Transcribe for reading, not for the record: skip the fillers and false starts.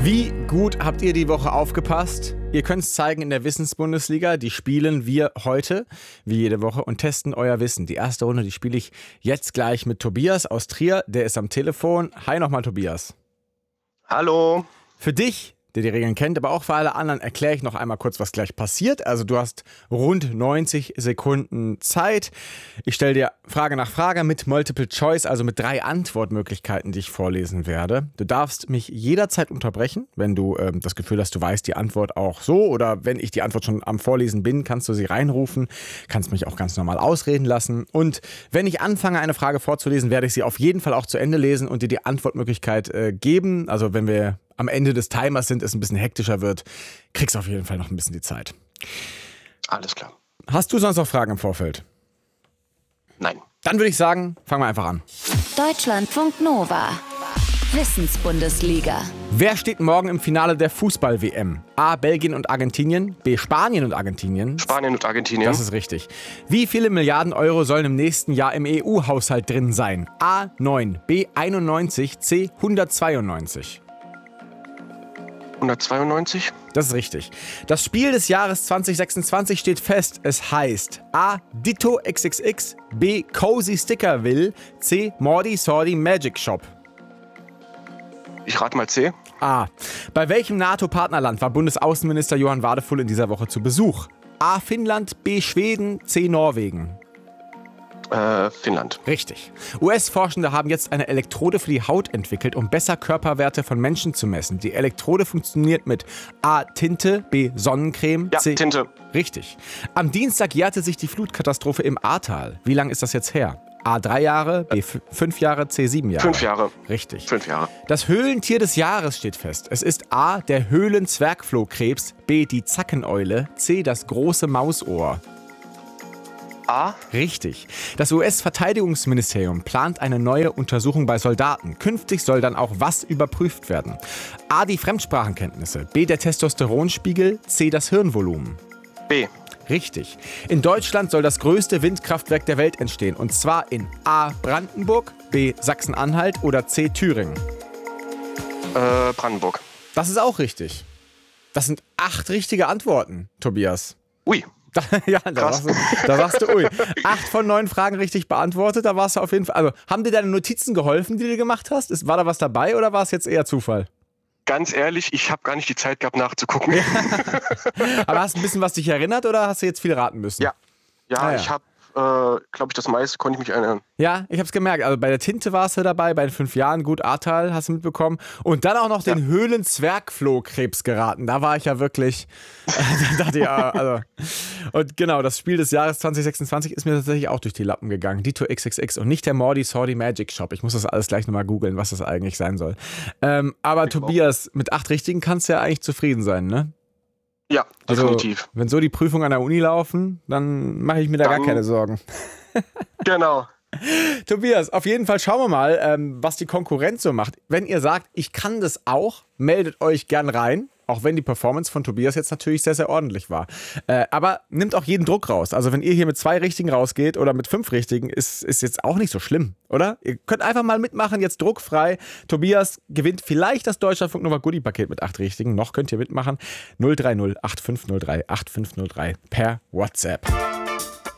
Wie gut habt ihr die Woche aufgepasst? Ihr könnt es zeigen in der Wissensbundesliga. Die spielen wir heute, wie jede Woche, und testen euer Wissen. Die erste Runde, die spiele ich jetzt gleich mit Tobias aus Trier. Der ist am Telefon. Hi nochmal, Tobias. Hallo. Für dich, der die Regeln kennt, aber auch für alle anderen, erkläre ich noch einmal kurz, was gleich passiert. Also du hast rund 90 Sekunden Zeit. Ich stelle dir Frage nach Frage mit Multiple Choice, also mit 3 Antwortmöglichkeiten, die ich vorlesen werde. Du darfst mich jederzeit unterbrechen, wenn du das Gefühl hast, du weißt die Antwort auch so, oder wenn ich die Antwort schon am Vorlesen bin, kannst du sie reinrufen, kannst mich auch ganz normal ausreden lassen. Und wenn ich anfange, eine Frage vorzulesen, werde ich sie auf jeden Fall auch zu Ende lesen und dir die Antwortmöglichkeit geben. Also wenn wir am Ende des Timers sind, es ein bisschen hektischer wird, kriegst du auf jeden Fall noch ein bisschen die Zeit. Alles klar. Hast du sonst noch Fragen im Vorfeld? Nein. Dann würde ich sagen, fangen wir einfach an. Deutschlandfunk Nova. Wissensbundesliga. Wer steht morgen im Finale der Fußball-WM? A. Belgien und Argentinien, B. Spanien und Argentinien. Spanien und Argentinien. Das ist richtig. Wie viele Milliarden Euro sollen im nächsten Jahr im EU-Haushalt drin sein? A. 9, B. 91, C. 192. 192. Das ist richtig. Das Spiel des Jahres 2026 steht fest. Es heißt A. Ditto XXX, B. Cozy Stickerville, C. Mordi Sordi Magic Shop. Ich rate mal C. A. Bei welchem NATO-Partnerland war Bundesaußenminister Johann Wadefull in dieser Woche zu Besuch? A. Finnland, B. Schweden, C. Norwegen. Finnland. Richtig. US-Forschende haben jetzt eine Elektrode für die Haut entwickelt, um besser Körperwerte von Menschen zu messen. Die Elektrode funktioniert mit A. Tinte, B. Sonnencreme, Ja, C. Tinte. Richtig. Am Dienstag jährte sich die Flutkatastrophe im Ahrtal. Wie lange ist das jetzt her? A. 3 Jahre, B. 5 Jahre, C. 7 Jahre. 5 Jahre. Richtig. 5 Jahre. Das Höhlentier des Jahres steht fest. Es ist A. der Höhlenzwergflohkrebs, B. die Zackeneule, C. das große Mausohr. A. Richtig. Das US-Verteidigungsministerium plant eine neue Untersuchung bei Soldaten. Künftig soll dann auch was überprüft werden? A. die Fremdsprachenkenntnisse, B. der Testosteronspiegel, C. das Hirnvolumen. B. Richtig. In Deutschland soll das größte Windkraftwerk der Welt entstehen. Und zwar in A. Brandenburg, B. Sachsen-Anhalt oder C. Thüringen. Brandenburg. Das ist auch richtig. Das sind 8 richtige Antworten, Tobias. Ui. Ja, da sagst du, ui. 8 von 9 Fragen richtig beantwortet, da warst du auf jeden Fall. Also, haben dir deine Notizen geholfen, die du gemacht hast? War da was dabei oder war es jetzt eher Zufall? Ganz ehrlich, ich habe gar nicht die Zeit gehabt nachzugucken. Aber hast du ein bisschen was dich erinnert oder hast du jetzt viel raten müssen? Ja. Ja, ja. Ich habe, glaube ich, das meiste konnte ich mich erinnern. Ja, ich hab's gemerkt. Also bei der Tinte warst du dabei, bei den 5 Jahren, gut, Ahrtal hast du mitbekommen. Und dann auch noch den Höhlenzwergflohkrebs geraten. Da war ich ja wirklich, da dachte ich, also. Und genau, das Spiel des Jahres 2026 ist mir tatsächlich auch durch die Lappen gegangen. Ditto XXX und nicht der Mordi Sordi Magic Shop. Ich muss das alles gleich nochmal googeln, was das eigentlich sein soll. Aber Tobias, mit 8 Richtigen kannst du ja eigentlich zufrieden sein, ne? Ja, definitiv. Also, wenn so die Prüfungen an der Uni laufen, dann mache ich mir da gar keine Sorgen. Genau. Tobias, auf jeden Fall schauen wir mal, was die Konkurrenz so macht. Wenn ihr sagt, ich kann das auch, meldet euch gern rein. Auch wenn die Performance von Tobias jetzt natürlich sehr, sehr ordentlich war. Aber nimmt auch jeden Druck raus. Also wenn ihr hier mit 2 Richtigen rausgeht oder mit 5 Richtigen, ist jetzt auch nicht so schlimm, oder? Ihr könnt einfach mal mitmachen, jetzt druckfrei. Tobias gewinnt vielleicht das Deutschlandfunk Nova Goodie-Paket mit 8 Richtigen. Noch könnt ihr mitmachen. 030 8503 8503 per WhatsApp.